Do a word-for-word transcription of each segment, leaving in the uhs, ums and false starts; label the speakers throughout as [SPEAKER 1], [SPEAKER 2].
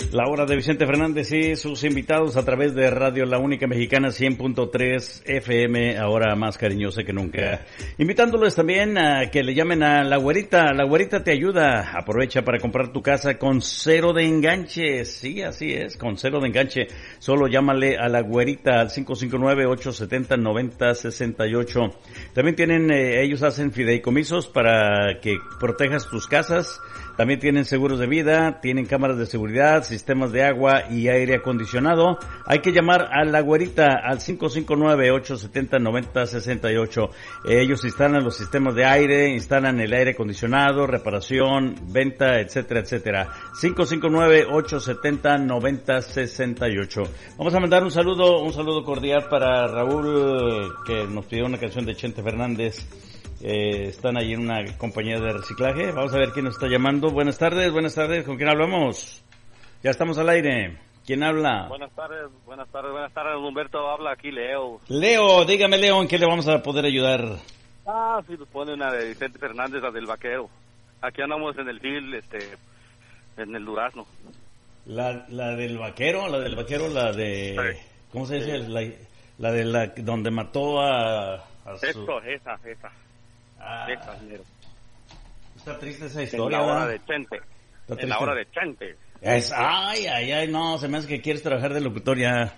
[SPEAKER 1] La hora de Vicente Fernández y sus invitados a través de Radio La Única Mexicana cien punto tres F M, ahora más cariñosa que nunca. Invitándoles también a que le llamen a La Güerita. La Güerita te ayuda. Aprovecha para comprar tu casa con cero de enganche. Sí, así es, con cero de enganche. Solo llámale a La Güerita al cinco cinco nueve, ocho siete cero, nueve cero seis ocho. También tienen, eh, ellos hacen fideicomisos para que protejas tus casas. También tienen seguros de vida, tienen cámaras de seguridad, sistemas de agua y aire acondicionado. Hay que llamar a La Güerita al cinco cinco nueve, ocho siete cero, nueve cero seis ocho. Ellos instalan los sistemas de aire, instalan el aire acondicionado, reparación, venta, etcétera, etcétera. cinco cinco nueve, ocho siete cero, nueve cero seis ocho. Vamos a mandar un saludo, un saludo cordial para Raúl, que nos pidió una canción de Chente Fernández. Eh, están ahí en una compañía de reciclaje. Vamos a ver quién nos está llamando. Buenas tardes, buenas tardes. ¿Con quién hablamos? Ya estamos al aire. ¿Quién habla?
[SPEAKER 2] Buenas tardes, buenas tardes, buenas tardes, Humberto. Habla aquí Leo.
[SPEAKER 1] Leo, dígame, Leo, ¿en qué le vamos a poder ayudar?
[SPEAKER 2] Ah, sí, nos pone una de Vicente Fernández, la del Vaquero. Aquí andamos en el field, este, en el Durazno.
[SPEAKER 1] La, la del Vaquero, la del Vaquero, la de... Sí. ¿Cómo se dice? Sí. La, la de la donde mató a... a su...
[SPEAKER 2] Esto, esa, esa.
[SPEAKER 1] Ah,
[SPEAKER 2] esa,
[SPEAKER 1] está triste esa historia.
[SPEAKER 2] En la hora de Chente. En la hora de Chente.
[SPEAKER 1] Es, ay, ay, ay, no, se me hace que quieres trabajar de locutor ya.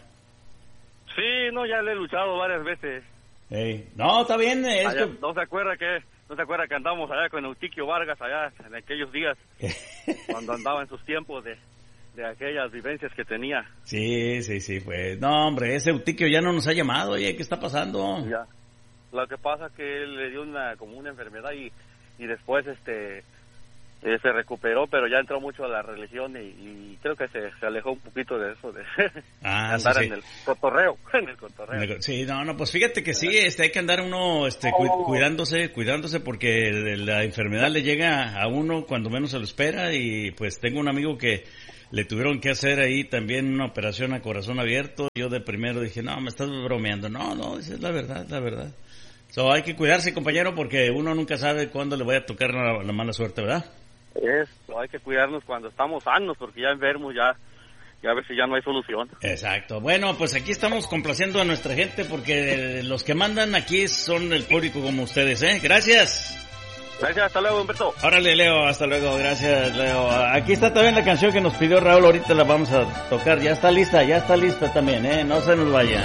[SPEAKER 2] Sí, no, ya le he luchado varias veces.
[SPEAKER 1] Hey. No, está bien. Es
[SPEAKER 2] allá,
[SPEAKER 1] que...
[SPEAKER 2] No se acuerda que no se acuerda que andamos allá con Eutiquio Vargas allá en aquellos días cuando andaba en sus tiempos de, de aquellas vivencias que tenía.
[SPEAKER 1] Sí, sí, sí, pues. No, hombre, ese Eutiquio ya no nos ha llamado. Oye, ¿qué está pasando?
[SPEAKER 2] Ya. Lo que pasa es que él le dio una como una enfermedad y, y después este eh, se recuperó, pero ya entró mucho a la religión y, y creo que se, se alejó un poquito de eso, de,
[SPEAKER 1] ah,
[SPEAKER 2] de andar
[SPEAKER 1] sí, sí.
[SPEAKER 2] en el cotorreo, en el cotorreo.
[SPEAKER 1] Sí, no, no, pues fíjate que sí, este, hay que andar uno este, cu- cuidándose, cuidándose porque la enfermedad le llega a uno cuando menos se lo espera y pues tengo un amigo que le tuvieron que hacer ahí también una operación a corazón abierto. Yo de primero dije, no, me estás bromeando. No, no, esa es la verdad, la verdad. So, hay que cuidarse, compañero, porque uno nunca sabe cuándo le vaya a tocar la, la mala suerte, ¿verdad?
[SPEAKER 2] Eso, hay que cuidarnos cuando estamos sanos, porque ya enfermos, ya, ya a ver si ya no hay solución.
[SPEAKER 1] Exacto. Bueno, pues aquí estamos complaciendo a nuestra gente, porque los que mandan aquí son el público como ustedes, ¿eh? Gracias.
[SPEAKER 2] Gracias, hasta luego, Humberto.
[SPEAKER 1] Órale, Leo, hasta luego, gracias, Leo. Aquí está también la canción que nos pidió Raúl, ahorita la vamos a tocar. Ya está lista, ya está lista también, ¿eh? No se nos vaya.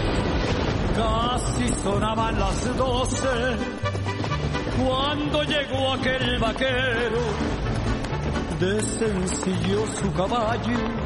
[SPEAKER 3] Casi sonaban las doce cuando llegó aquel vaquero, desencilló su caballo